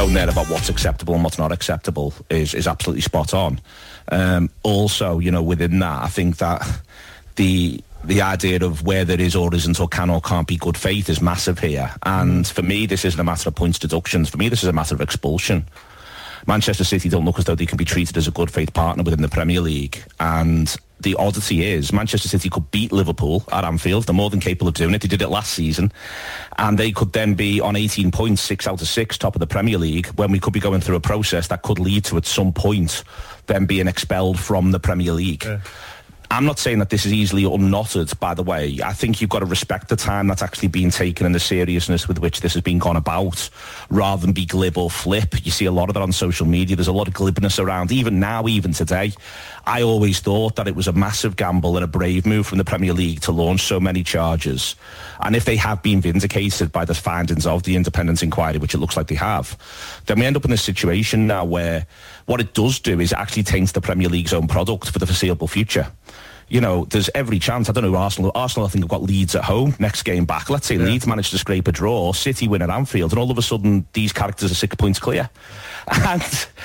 tone there about what's acceptable and what's not acceptable is absolutely spot on. Also, within that, I think that the idea of where there is or isn't or can or can't be good faith is massive here. And for me, this isn't a matter of points deductions. For me, this is a matter of expulsion. Manchester City don't look as though they can be treated as a good faith partner within the Premier League. And the oddity is Manchester City could beat Liverpool at Anfield. They're more than capable of doing it. They did it last season. And they could then be on 18 points, 6 out of 6, top of the Premier League, when we could be going through a process that could lead to, at some point, them being expelled from the Premier League. Yeah. I'm not saying that this is easily unknotted, by the way. I think you've got to respect the time that's actually being taken and the seriousness with which this has been gone about, rather than be glib or flip. You see a lot of that on social media. There's a lot of glibness around, even now, even today. I always thought that it was a massive gamble and a brave move from the Premier League to launch so many charges. And if they have been vindicated by the findings of the independent inquiry, which it looks like they have, then we end up in a situation now where what it does do is it actually taints the Premier League's own product for the foreseeable future. There's every chance. I don't know, Arsenal, I think, have got Leeds at home next game back. Let's say Leeds managed to scrape a draw, City win at Anfield, and all of a sudden these characters are 6 points clear. And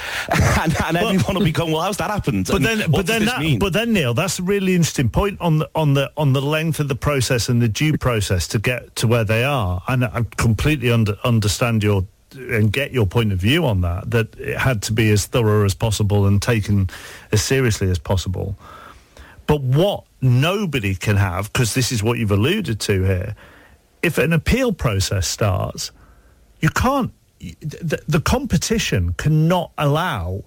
everyone will be going, well, how's that happened? But then, Neil, that's a really interesting point on the length of the process and the due process to get to where they are. And I completely understand and get your point of view on that it had to be as thorough as possible and taken as seriously as possible. But what nobody can have, because this is what you've alluded to here, if an appeal process starts, you can't, the competition cannot allow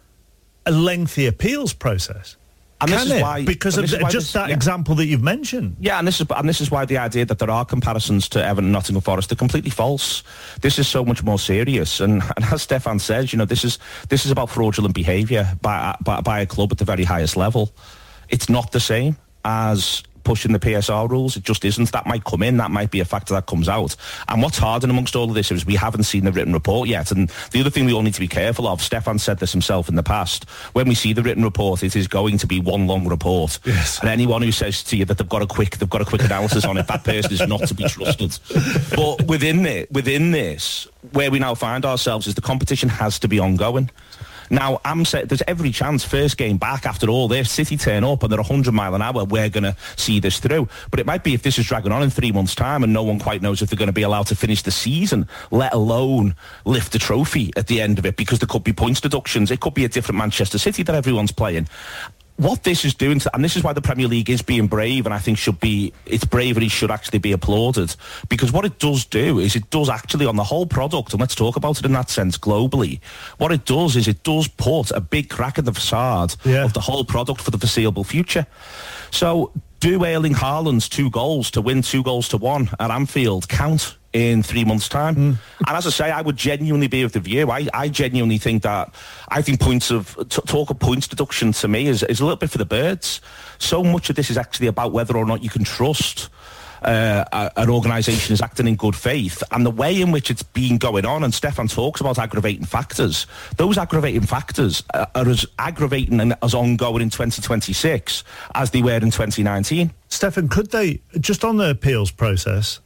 a lengthy appeals process. And this is why, because of just that example that you've mentioned. Yeah, and this is why the idea that there are comparisons to Everton and Nottingham Forest are completely false. This is so much more serious, and as Stefan says, this is about fraudulent behaviour by a club at the very highest level. It's not the same as pushing the PSR rules. It just isn't. That might come in. That might be a factor that comes out. And what's hard in amongst all of this is we haven't seen the written report yet. And the other thing we all need to be careful of, Stefan said this himself in the past, when we see the written report, it is going to be one long report. Yes. And anyone who says to you that they've got a quick analysis on it, that person is not to be trusted. But within this, where we now find ourselves is the competition has to be ongoing. Now, I'm saying there's every chance, first game back after all this, City turn up and they're 100 mile an hour, we're going to see this through. But it might be if this is dragging on in 3 months' time and no one quite knows if they're going to be allowed to finish the season, let alone lift the trophy at the end of it, because there could be points deductions. It could be a different Manchester City that everyone's playing. What this is doing, and this is why the Premier League is being brave, and I think its bravery should actually be applauded, because what it does do is it does actually, on the whole product, and let's talk about it in that sense globally, what it does is it does put a big crack in the facade of the whole product for the foreseeable future. So do Erling Haaland's 2 goals to win 2-1 at Anfield count in 3 months' time? And as I say, I would genuinely be of the view, I genuinely think that, I think talk of points deduction to me is a little bit for the birds. So much of this is actually about whether or not you can trust an organisation is acting in good faith, and the way in which it's been going on, and Stefan talks about aggravating factors. Those aggravating factors are as aggravating and as ongoing in 2026 as they were in 2019. Stefan, could they, just on the appeals process,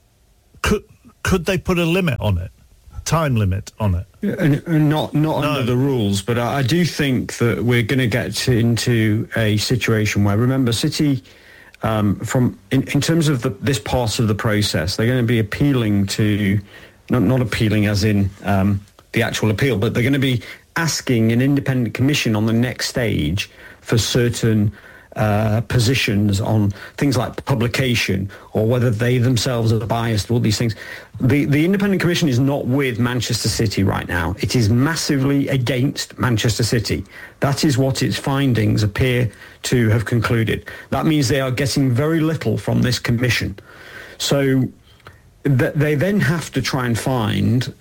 could they put a limit on it? Time limit on it? Not under the rules, but I do think that we're going to get into a situation where, remember, City, in terms of this part of the process, they're going to be appealing to, not appealing as in the actual appeal, but they're going to be asking an independent commission on the next stage for certain positions on things like publication, or whether they themselves are biased, all these things. The independent commission is not with Manchester City right now. It is massively against Manchester City. That is what its findings appear to have concluded. That means they are getting very little from this commission. So they then have to try and find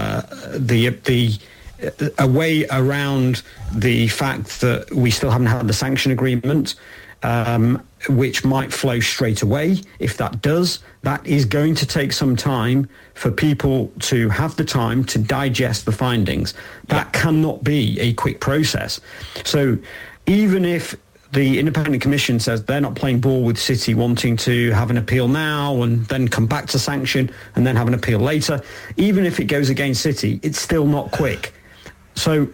a way around the fact that we still haven't had the sanction agreement, which might flow straight away. If that does, that is going to take some time for people to have the time to digest the findings. That cannot be a quick process. So even if the Independent Commission says they're not playing ball with City wanting to have an appeal now and then come back to sanction and then have an appeal later. Even if it goes against City, it's still not quick. So,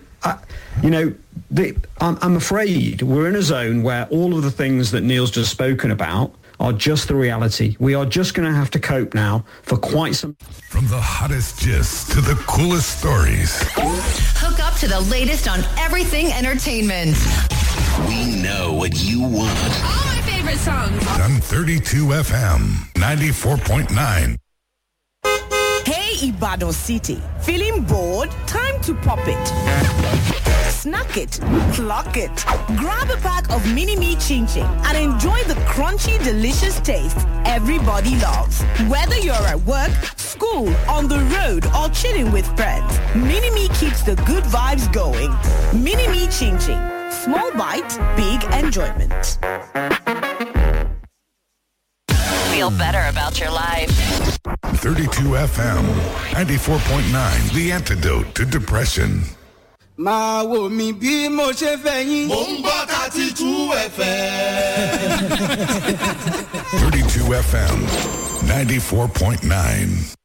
I'm afraid we're in a zone where all of the things that Neil's just spoken about are just the reality. We are just going to have to cope now for quite some... From the hottest gist to the coolest stories. Hook up to the latest on everything entertainment. We know what you want. All my favorite songs. On 32 FM, 94.9. Hey, Ibadan City. Feeling bored? Time to pop it. Snack it, clock it. Grab a pack of Mini-Me Chin Chin and enjoy the crunchy, delicious taste everybody loves. Whether you're at work, school, on the road, or chilling with friends, Mini-Me keeps the good vibes going. Mini-Me Chin Chin. Small bite, big enjoyment. Feel better about your life. 32 FM, 94.9, the antidote to depression. Máa wò mí bí mo ṣe fẹ́ yín. Mo ń gbọ́ 32 FM. 32 FM, 94.9.